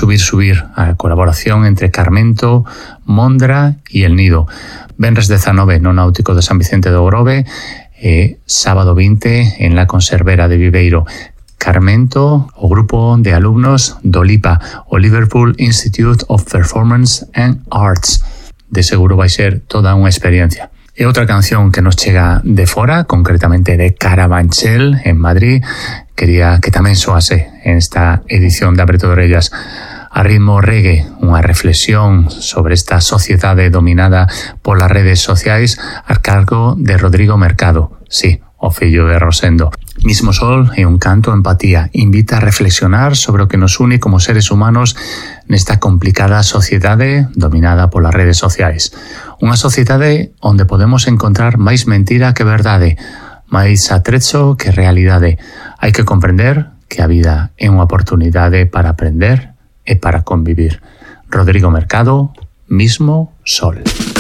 Subir, a colaboración entre Carmento, Mondra e El Nido. Venres 19 no Náutico de San Vicente do Grove e sábado 20 en la Conservera de Viveiro. Carmento, o grupo de alumnos do LIPA, o Liverpool Institute of Performance and Arts. De seguro vai ser toda unha experiencia. E outra canción que nos chega de fora, concretamente de Carabanchel, en Madrid, quería que tamén soase en esta edición de Apreto de Orellas. A ritmo reggae, unha reflexión sobre esta sociedade dominada polas redes sociais a cargo de Rodrigo Mercado, sí, o fillo de Rosendo. Mismo Sol e un canto empatía invita a reflexionar sobre o que nos une como seres humanos nesta complicada sociedade dominada polas redes sociais. Unha sociedade onde podemos encontrar máis mentira que verdade, máis atrezo que realidade. Hai que comprender que a vida é unha oportunidade para aprender e para convivir. Rodrigo Mercado, Mismo Sol.